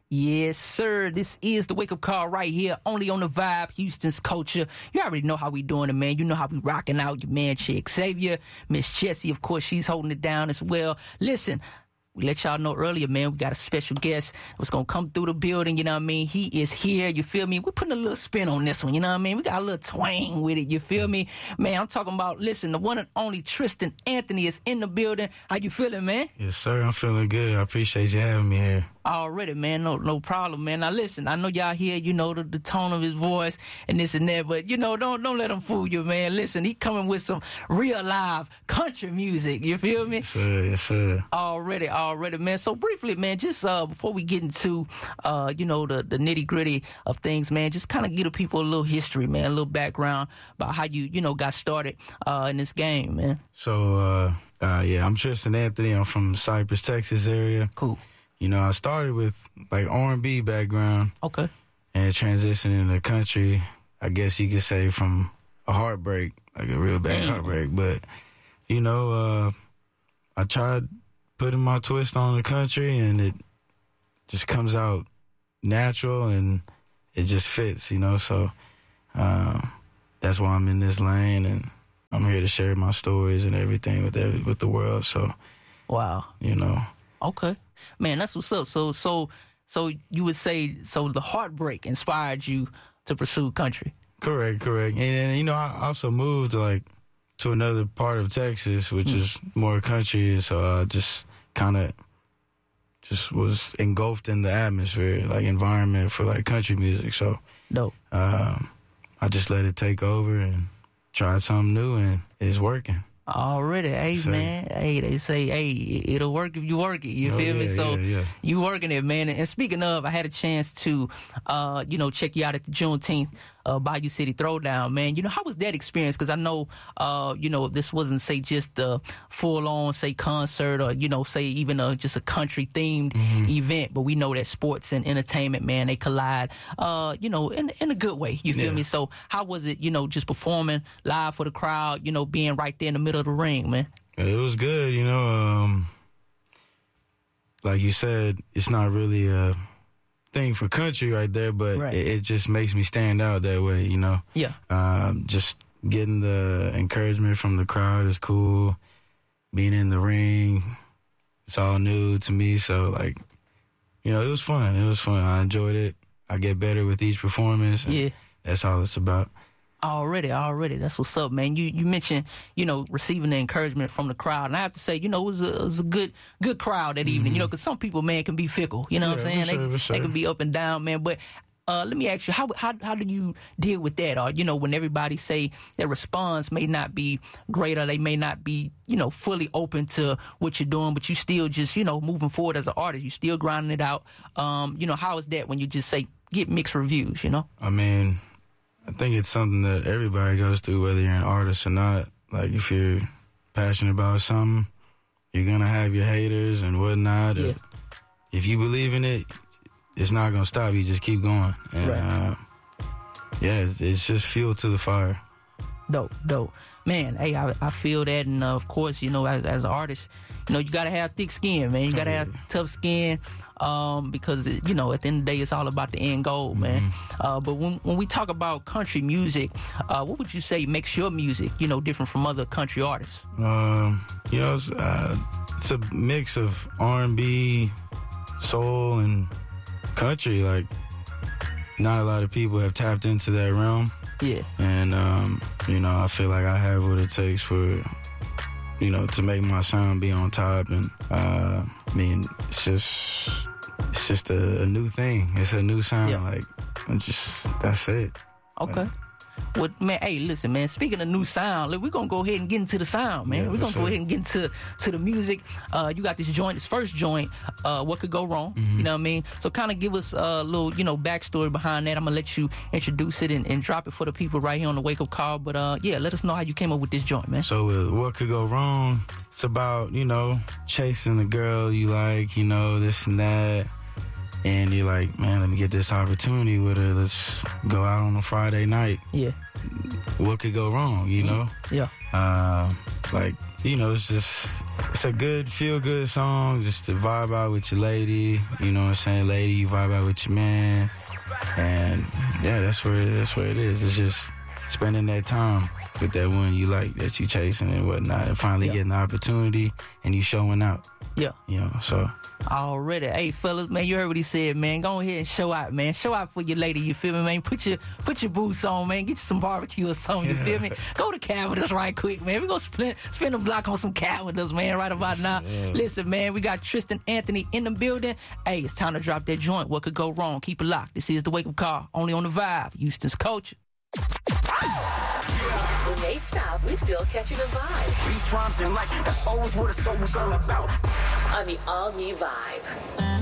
Yes, sir. This is the wake-up call right here, only on The Vibe, Houston's culture. You already know how we doing it, man. You know how we rocking out. Your man, Chick Xavier. Miss Jessie, of course, she's holding it down as well. Listen, we let y'all know earlier, man, we got a special guest that's going to come through the building, you know what I mean? He is here, you feel me? We're putting a little spin on this one, you know what I mean? We got a little twang with it, you feel me? Man, I'm talking about, listen, the one and only Tristan Anthony is in the building. How you feeling, man? Yes, sir, I'm feeling good. I appreciate you having me here. Already, man, no problem, man. Now listen, I know y'all hear, you know, the tone of his voice and this and that, but you know, don't let him fool you, man. Listen, he coming with some real live country music, you feel me? Yes, sir, yes, sir. Already, man. So briefly, man, just before we get into you know, the nitty gritty of things, man, just kind of give the people a little history, man, a little background about how you know, got started in this game, man. So yeah, I'm Tristan Anthony. I'm from Cypress, Texas area. Cool. You know, I started with like R&B background. Okay. And transitioned into country, I guess you could say, from a heartbreak, like a real bad heartbreak. But, you know, I tried putting my twist on the country, and it just comes out natural, and it just fits, you know. So that's why I'm in this lane, and I'm here to share my stories and everything with the world. So, wow. You know. Okay. Man, that's what's up. So you would say, so the heartbreak inspired you to pursue country? Correct. And you know, I also moved to another part of Texas, which is more country. So I just kind of was engulfed in the atmosphere, like environment for like country music. So dope. I just let it take over and tried something new, and it's working. Already, hey, so, man, hey, they say, hey, it'll work if you work it, you feel me? So, you working it, man. And speaking of, I had a chance to, you know, check you out at the Juneteenth Bayou City Throwdown, man. You know, how was that experience? Because I know, you know, this wasn't, say, just a full-on, say, concert or, you know, say, even just a country-themed event, but we know that sports and entertainment, man, they collide, you know, in a good way, you feel me? So, how was it, you know, just performing live for the crowd, you know, being right there in the middle of the ring, man? It was good, you know. Like you said, it's not really a thing for country right there, but it just makes me stand out that way, you know. Yeah. Just getting the encouragement from the crowd is cool. Being in the ring, it's all new to me. So, like, you know, it was fun. I enjoyed it. I get better with each performance. And that's all it's about. Already. That's what's up, man. You mentioned, you know, receiving the encouragement from the crowd. And I have to say, you know, it was a good crowd that evening, you know, because some people, man, can be fickle. You know what I'm saying? They can be up and down, man. But let me ask you, how do you deal with that? Or, you know, when everybody say their response may not be great, or they may not be, you know, fully open to what you're doing, but you still just, you know, moving forward as an artist, you still grinding it out. You know, how is that when you just say, get mixed reviews, you know? I mean, I think it's something that everybody goes through, whether you're an artist or not. Like, if you're passionate about something, you're going to have your haters and whatnot. Yeah. If you believe in it, it's not going to stop. You just keep going. And, it's just fuel to the fire. Dope. Man, hey, I feel that. And, of course, you know, as an artist, you know, you got to have thick skin, man. You got to have tough skin. Because, you know, at the end of the day, it's all about the end goal, man. But when we talk about country music, what would you say makes your music, you know, different from other country artists? You know, it's a mix of R&B, soul, and country. Like, not a lot of people have tapped into that realm. Yeah. And, you know, I feel like I have what it takes for, you know, to make my sound be on top. And, I mean, it's just a new thing. It's a new sound. Like, that's it. Okay. Well, man, hey, listen, man, speaking of new sound, look, we're going to go ahead and get into the sound, man. We're going to go ahead and get into the music. You got this first joint, What Could Go Wrong? You know what I mean? So kind of give us a little, you know, backstory behind that. I'm going to let you introduce it and drop it for the people right here on the Wake Up Call. But, let us know how you came up with this joint, man. So What Could Go Wrong? It's about, you know, chasing the girl you like, you know, this and that. And you're like, man, let me get this opportunity with her. Let's go out on a Friday night. Yeah. What could go wrong, you know? Yeah. Like, you know, it's just It's a good, feel-good song, just to vibe out with your lady. You know what I'm saying? Lady, you vibe out with your man. And, yeah, that's where it is. It's just spending that time with that one you like, that you chasing and whatnot, and finally getting the opportunity, and you showing out. Yeah. You know, so... Already. Hey, fellas, man, you heard what he said, man. Go ahead and show out, man. Show out for your lady, you feel me, man? Put your boots on, man. Get you some barbecue or something, you feel me? Go to Calvados right quick, man. We're going to spend a block on some Calvados, man, right about now. Yeah. Listen, man, we got Tristan Anthony in the building. Hey, it's time to drop that joint. What could go wrong? Keep it locked. This is The Wake Up Call, only on The Vibe, Houston's culture. When they stop, we still catching a vibe. Beats, rhymes, and life, that's always what it's all about. On the all-new Vibe.